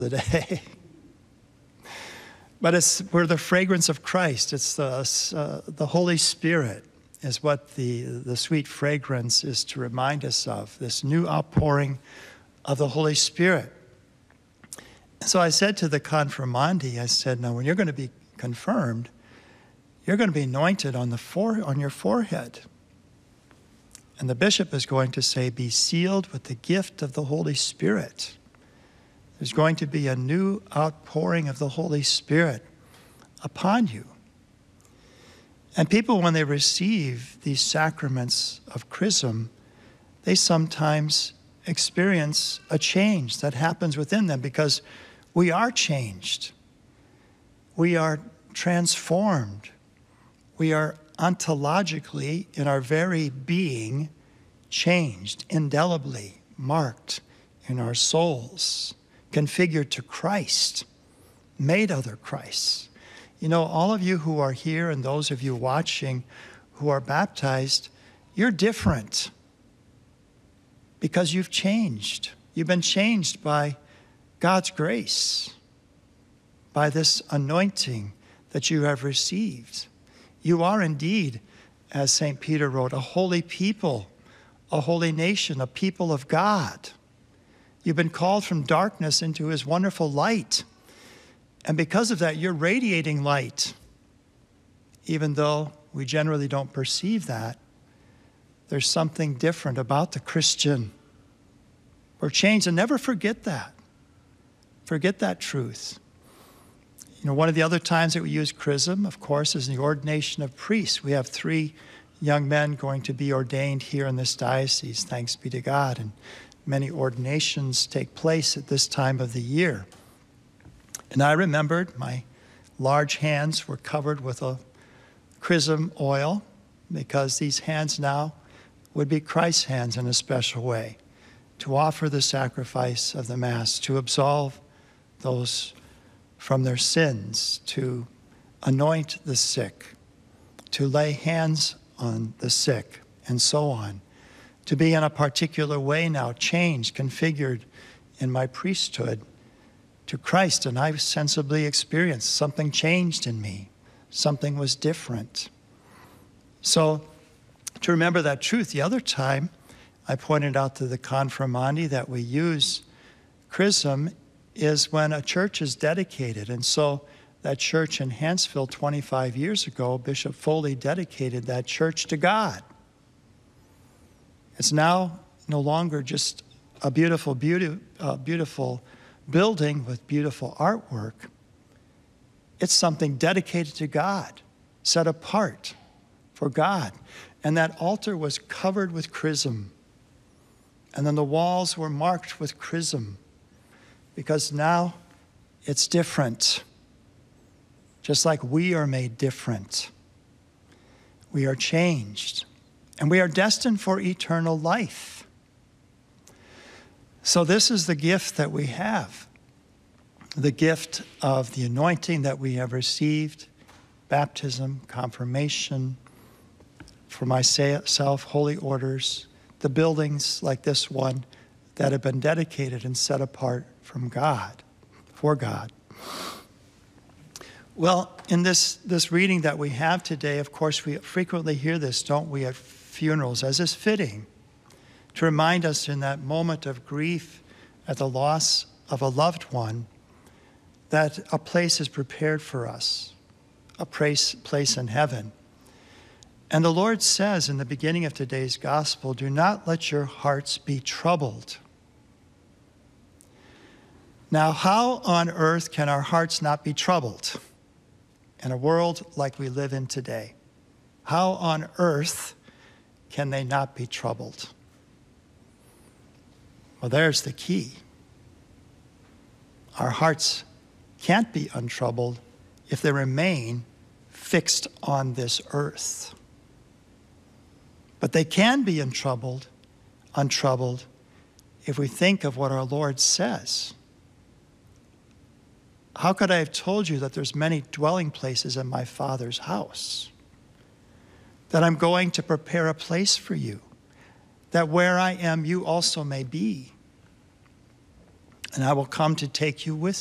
the day. But we're the fragrance of Christ. It's the Holy Spirit is what the sweet fragrance is to remind us of, this new outpouring of the Holy Spirit. So I said to the confirmandi, I said, now when you're going to be confirmed, you're going to be anointed on your forehead. And the bishop is going to say, be sealed with the gift of the Holy Spirit. There's going to be a new outpouring of the Holy Spirit upon you. And people, when they receive these sacraments of chrism, they sometimes experience a change that happens within them because we are changed. We are transformed. We are ontologically, in our very being, changed, indelibly marked in our souls, configured to Christ, made other Christs. You know, all of you who are here and those of you watching who are baptized, you're different because you've changed. You've been changed by God's grace, by this anointing that you have received. You are indeed, as St. Peter wrote, a holy people, a holy nation, a people of God. You've been called from darkness into his wonderful light. And because of that, you're radiating light. Even though we generally don't perceive that, there's something different about the Christian. We're changed, and never forget that. Forget that truth. You know, one of the other times that we use chrism, of course, is the ordination of priests. We have 3 young men going to be ordained here in this diocese, thanks be to God. And many ordinations take place at this time of the year. And I remembered my large hands were covered with a chrism oil because these hands now would be Christ's hands in a special way to offer the sacrifice of the Mass, to absolve those from their sins, to anoint the sick, to lay hands on the sick, and so on. To be in a particular way now, changed, configured in my priesthood to Christ. And I sensibly experienced something changed in me. Something was different. So to remember that truth, the other time I pointed out to the confirmandi that we use chrism is when a church is dedicated. And so that church in Hanceville 25 years ago, Bishop Foley dedicated that church to God. It's now no longer just a beautiful building with beautiful artwork. It's something dedicated to God, set apart for God. And that altar was covered with chrism. And then the walls were marked with chrism, because now it's different. Just like we are made different. We are changed. And we are destined for eternal life. So this is the gift that we have. The gift of the anointing that we have received, baptism, confirmation, for myself, holy orders, the buildings like this one that have been dedicated and set apart from God, for God. Well, in this reading that we have today, of course, we frequently hear this, don't we, at funerals, as is fitting, to remind us in that moment of grief at the loss of a loved one that a place is prepared for us, a place in heaven. And the Lord says in the beginning of today's gospel, do not let your hearts be troubled. Now, how on earth can our hearts not be troubled in a world like we live in today? How on earth can they not be troubled? Well, there's the key. Our hearts can't be untroubled if they remain fixed on this earth. But they can be untroubled if we think of what our Lord says. How could I have told you that there's many dwelling places in my Father's house? That I'm going to prepare a place for you, that where I am, you also may be. and I will come to take you with